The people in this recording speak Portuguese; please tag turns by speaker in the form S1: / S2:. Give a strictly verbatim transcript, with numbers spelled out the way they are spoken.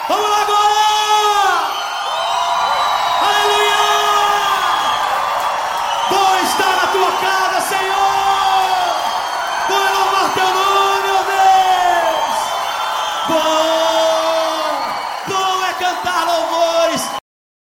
S1: Vamos lá agora! Aleluia! Bom estar na tua casa, Senhor! Bom é louvar teu nome, meu Deus! Bom